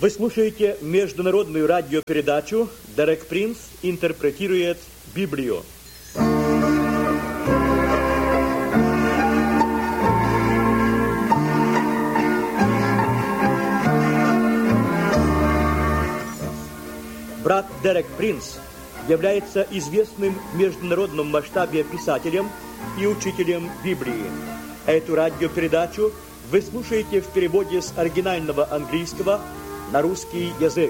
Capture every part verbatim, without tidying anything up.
Вы слушаете международную радиопередачу «Дерек Принц интерпретирует Библию». Брат Дерек Принц является известным в международном масштабе писателем и учителем Библии. Эту радиопередачу вы слушаете в переводе с оригинального английского на русский язык.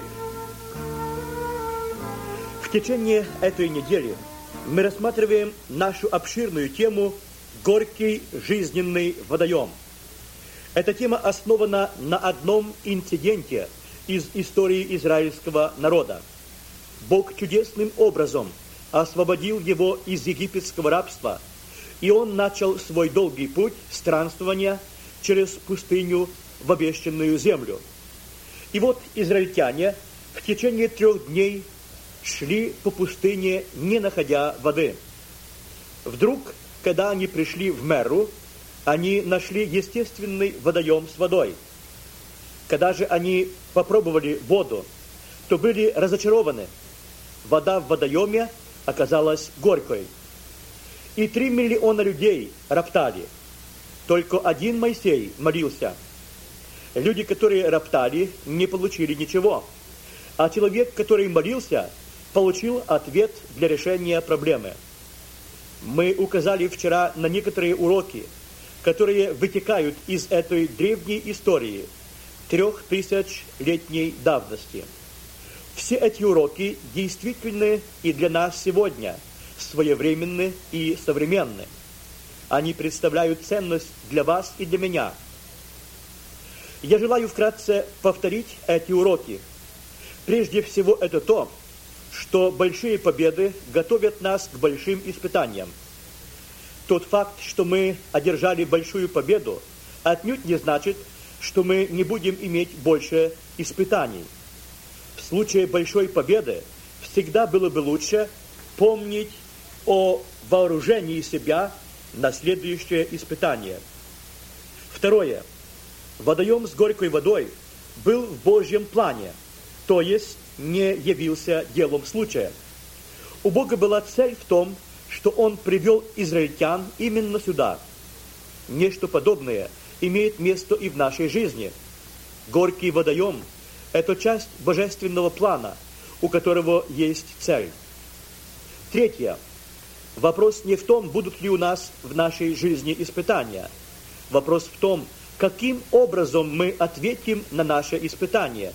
В течение этой недели мы рассматриваем нашу обширную тему «Горький жизненный водоем». Эта тема основана на одном инциденте из истории израильского народа. Бог чудесным образом освободил его из египетского рабства, и он начал свой долгий путь странствования через пустыню в обещанную землю. И вот израильтяне в течение трех дней шли по пустыне, не находя воды. Вдруг, когда они пришли в Меру, они нашли естественный водоем с водой. Когда же они попробовали воду, то были разочарованы. Вода в водоеме оказалась горькой. И три миллиона людей роптали. Только один Моисей молился. Люди, которые роптали, не получили ничего. А человек, который молился, получил ответ для решения проблемы. Мы указали вчера на некоторые уроки, которые вытекают из этой древней истории трехтысячелетней давности. Все эти уроки действительны и для нас сегодня, своевременны и современны. Они представляют ценность для вас и для меня. Я желаю вкратце повторить эти уроки. Прежде всего, это то, что большие победы готовят нас к большим испытаниям. Тот факт, что мы одержали большую победу, отнюдь не значит, что мы не будем иметь больше испытаний. В случае большой победы всегда было бы лучше помнить о вооружении себя на следующее испытание. Второе. Водоем с горькой водой был в Божьем плане, то есть не явился делом случая. У Бога была цель в том, что Он привел израильтян именно сюда. Нечто подобное имеет место и в нашей жизни. Горький водоем – это часть божественного плана, у которого есть цель. Третье. Вопрос не в том, будут ли у нас в нашей жизни испытания. Вопрос в том, каким образом мы ответим на наше испытание.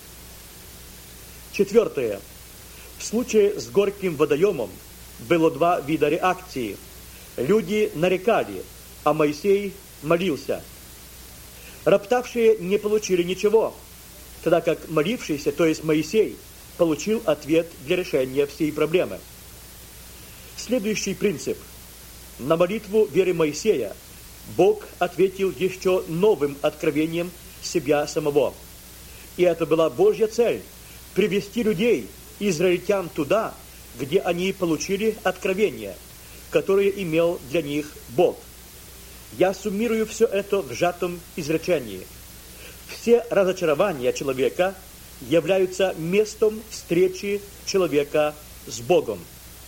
Четвертое. В случае с горьким водоемом было два вида реакции. Люди нарекали, а Моисей молился. Роптавшие не получили ничего, тогда как молившийся, то есть Моисей, получил ответ для решения всей проблемы. Следующий принцип. На молитву веры Моисея Бог ответил еще новым откровением себя самого. И это была Божья цель – привести людей, израильтян, туда, где они получили откровение, которое имел для них Бог. Я суммирую все это в сжатом изречении. Все разочарования человека являются местом встречи человека с Богом.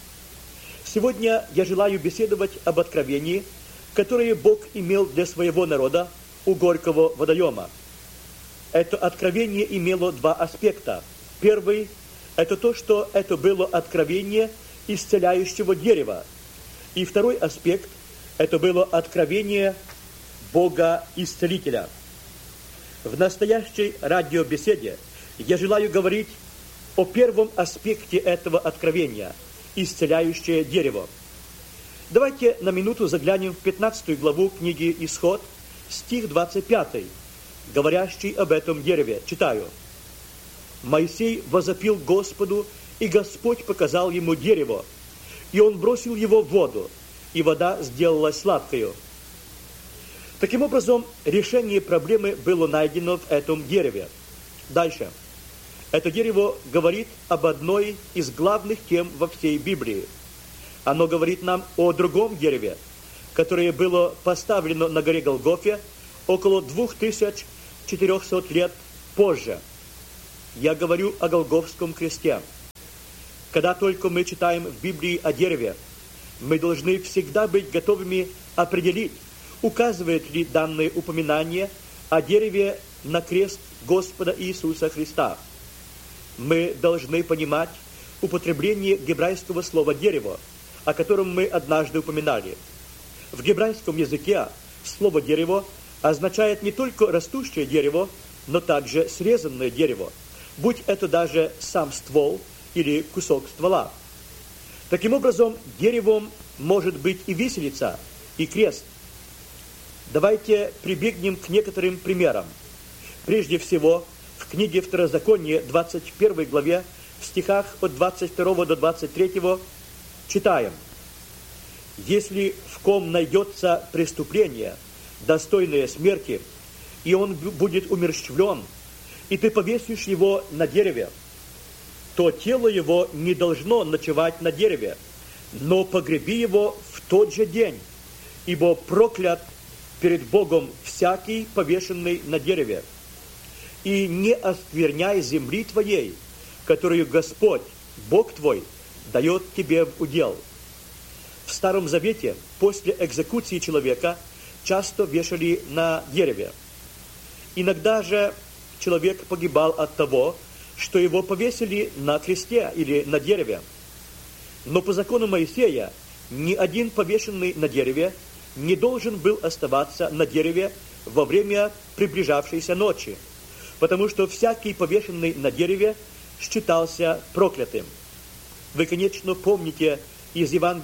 Сегодня я желаю беседовать об откровении, которое Бог имел для своего народа у горького водоема. Это откровение имело два аспекта. Первый – это то, что это было откровение исцеляющего дерева. И второй аспект – это было откровение Бога-исцелителя. В настоящей радиобеседе я желаю говорить о первом аспекте этого откровения – исцеляющее дерево. Давайте на минуту заглянем в пятнадцатую главу книги «Исход», стих двадцать пятый, говорящий об этом дереве. Читаю. «Моисей возопил Господу, и Господь показал ему дерево, и он бросил его в воду, и вода сделалась сладкою». Таким образом, решение проблемы было найдено в этом дереве. Дальше. Это дерево говорит об одной из главных тем во всей Библии. Оно говорит нам о другом дереве, которое было поставлено на горе Голгофе около двух тысяч четырехсот лет позже. я говорю о Голгофском кресте. Когда только мы читаем в Библии о дереве, мы должны всегда быть готовыми определить, указывает ли данное упоминание о дереве на крест Господа Иисуса Христа. Мы должны понимать употребление гебрайского слова «дерево», о котором мы однажды упоминали. В гебрайском языке слово «дерево» означает не только растущее дерево, но также срезанное дерево, будь это даже сам ствол или кусок ствола. Таким образом, деревом может быть и виселица, и крест. Давайте прибегнем к некоторым примерам. Прежде всего, в книге Второзакония, двадцать первой главе, в стихах от двадцать второго до двадцать третьего, читаем: «Если в ком найдется преступление, достойное смерти, и он будет умерщвлен, и ты повесишь его на дереве, то тело его не должно ночевать на дереве, но погреби его в тот же день, ибо проклят перед Богом всякий, повешенный на дереве. И не оскверняй земли твоей, которую Господь, Бог твой, дает тебе в удел». В Старом Завете после экзекуции человека часто вешали на дереве. Иногда же человек погибал от того, что его повесили на кресте или на дереве. Но по закону Моисея ни один повешенный на дереве не должен был оставаться на дереве во время приближавшейся ночи, потому что всякий повешенный на дереве считался проклятым. Вы, конечно, помните из Евангелия